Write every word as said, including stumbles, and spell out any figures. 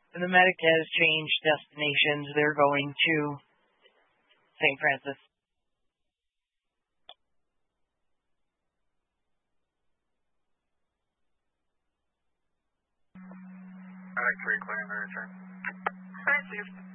And the medic has changed destinations. They're going to Saint Francis. Medic three, clearing the return. Alright, Steve.